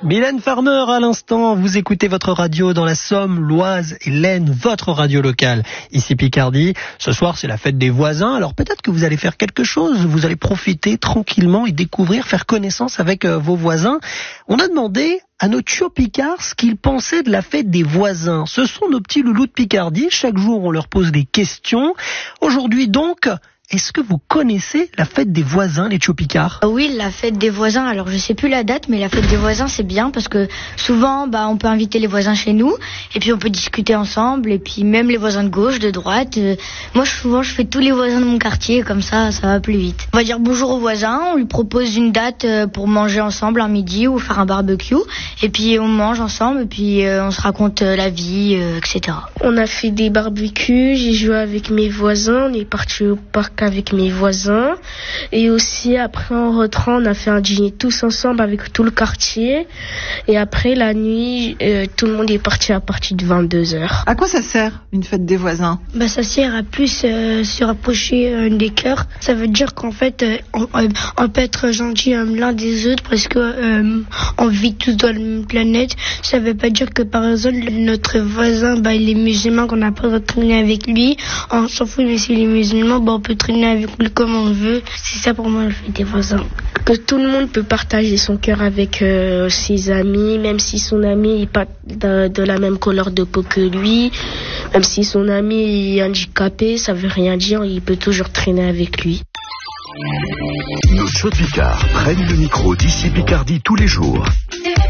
Mylène Farmer à l'instant, vous écoutez votre radio dans la Somme, l'Oise et l'Aisne, votre radio locale. Ici Picardie, ce soir c'est la fête des voisins, alors peut-être que vous allez faire quelque chose, vous allez profiter tranquillement et découvrir, faire connaissance avec vos voisins. On a demandé à nos Tio-Picards ce qu'ils pensaient de la fête des voisins. Ce sont nos petits loulous de Picardie, chaque jour on leur pose des questions. Aujourd'hui donc, est-ce que vous connaissez la fête des voisins, les Tio-Picards ? Oui, la fête des voisins, alors je sais plus la date, mais la fête des voisins c'est bien parce que souvent on peut inviter les voisins chez nous et puis on peut discuter ensemble et puis même les voisins de gauche, de droite. Moi souvent je fais tous les voisins de mon quartier, comme ça va plus vite. On va dire bonjour aux voisins, on lui propose une date pour manger ensemble un midi ou faire un barbecue et puis on mange ensemble et puis on se raconte la vie, etc. On a fait des barbecues, j'ai joué avec mes voisins, on est parti au parc avec mes voisins et aussi après en rentrant on a fait un dîner tous ensemble avec tout le quartier et après la nuit tout le monde est parti à partir de 22h. À quoi ça sert une fête des voisins ? Ça sert à plus se rapprocher des cœurs. Ça veut dire qu'en fait on peut être gentil l'un des autres parce que on vit tous dans la même planète. Ça veut pas dire que par exemple notre voisin il est musulman, qu'on n'a pas le droit de traîner avec lui, on s'en fout, mais s'il est musulman on peut traîner avec lui comme on veut. C'est ça pour moi le fait des voisins. Que tout le monde peut partager son cœur avec ses amis, même si son ami n'est pas de la même couleur de peau que lui, même si son ami est handicapé, ça veut rien dire, il peut toujours traîner avec lui. Nos Tio-Picards prennent le micro d'ici Picardie tous les jours.